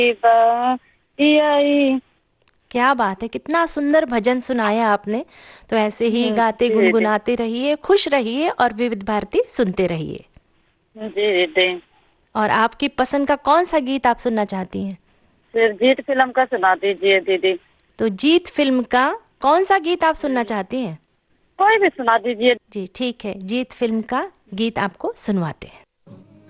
आई। क्या बात है, कितना सुंदर भजन सुनाया आपने। तो ऐसे ही गाते जी जी गुनगुनाते रहिए, खुश रहिए और विविध भारती सुनते रहिए। जी जी। और आपकी पसंद का कौन सा गीत आप सुनना चाहती हैं? फिर जीत फिल्म का सुना दीजिए दीदी। तो जीत फिल्म का कौन सा गीत आप सुनना चाहती हैं? कोई भी सुना दीजिए। जी ठीक है, जीत फिल्म का गीत आपको सुनवाते हैं।